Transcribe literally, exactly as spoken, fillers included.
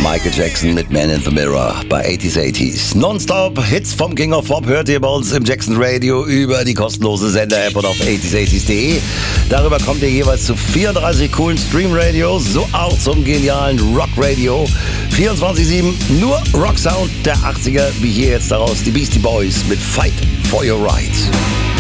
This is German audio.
Michael Jackson mit Man in the Mirror bei achtziger achtzig. Nonstop Hits vom King of Pop hört ihr bei uns im Jackson Radio über die kostenlose Sender-App und auf achtziger achtzig punkt de. Darüber kommt ihr jeweils zu vierunddreißig coolen Stream-Radios, so auch zum genialen Rock-Radio. vierundzwanzig sieben, nur Rock-Sound der achtziger, wie hier jetzt daraus die Beastie Boys mit Fight for Your Rights.